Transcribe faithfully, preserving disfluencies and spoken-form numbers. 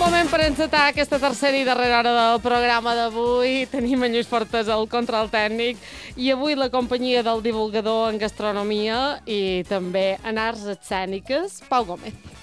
moment per encetar aquesta tercera i darrera hora del programa d'avui. Tenim en Lluís Fortes al control tècnic i avui la companyia del divulgador en gastronomia i també en arts escèniques, Pau Gómez.